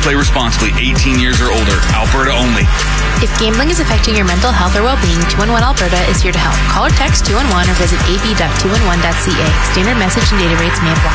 Play responsibly. 18 years or older. Alberta only. If gambling is affecting your mental health or well-being, 211 Alberta is here to help. Call or text 211 or visit ab.211.ca. Standard message and data rates may apply.